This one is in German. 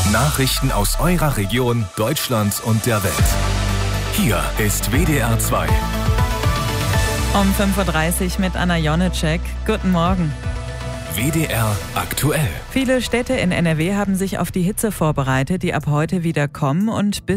Nachrichten aus eurer Region, Deutschland und der Welt. Hier ist WDR 2. Um 5.30 Uhr mit Anna Jonitschek. Guten Morgen. WDR aktuell. Viele Städte in NRW haben sich auf die Hitze vorbereitet, die ab heute wieder kommen und bis